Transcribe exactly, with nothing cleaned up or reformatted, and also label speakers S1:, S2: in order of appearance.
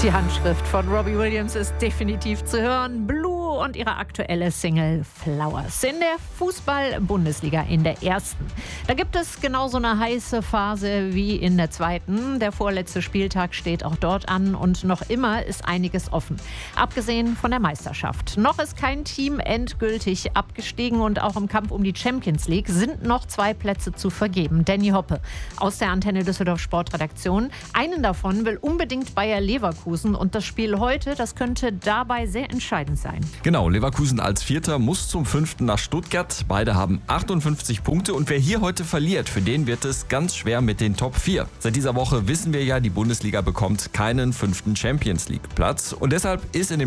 S1: Die Handschrift von Robbie Williams ist definitiv zu hören. Blue und ihre aktuelle Single Flowers. In der Fußball-Bundesliga in der ersten. Da gibt es genauso eine heiße Phase wie in der zweiten. Der vorletzte Spieltag steht auch dort an und noch immer ist einiges offen. Abgesehen von der Meisterschaft. Noch ist kein Team endgültig abgestiegen und auch im Kampf um die Champions League sind noch zwei Plätze zu vergeben. Danny Hoppe aus der Antenne Düsseldorf Sportredaktion. Einen davon will unbedingt Bayer Leverkusen. Und das Spiel heute, das könnte dabei sehr entscheidend sein.
S2: Genau, Leverkusen als Vierter muss zum Fünften nach Stuttgart. Beide haben achtundfünfzig Punkte und wer hier heute verliert, für den wird es ganz schwer mit den Top vier. Seit dieser Woche wissen wir ja, die Bundesliga bekommt keinen fünften Champions League Platz und deshalb ist in den